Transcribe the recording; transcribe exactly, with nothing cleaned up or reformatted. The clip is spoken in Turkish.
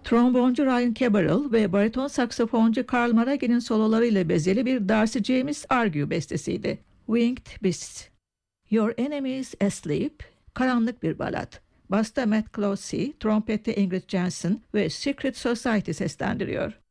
Tromboncu Ryan Cabral ve bariton saksafoncu Carl Maragi'nin sololarıyla bezeli bir Darcy James Argue bestesiydi. Winged Beasts. Your Enemy is Asleep, karanlık bir balat. Basta Matt Closey, trompette Ingrid Jensen ve Secret Society seslendiriyor.